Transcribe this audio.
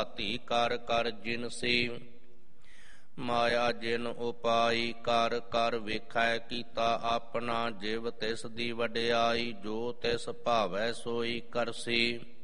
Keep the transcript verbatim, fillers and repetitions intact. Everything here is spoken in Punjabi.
ਧੀ ਕਰ ਕਰ ਜਿਨ ਸੀ। ਮਾਇਆ ਜਿਨ ਉਪਾਈ ਕਰ ਕਰ ਵੇਖੈ ਕੀਤਾ ਆਪਣਾ। ਜਿਵ ਤਿਸ ਦੀ ਵਡਿਆਈ ਜੋ ਤਿਸ ਭਾਵੈ ਸੋਈ ਕਰਸੀ।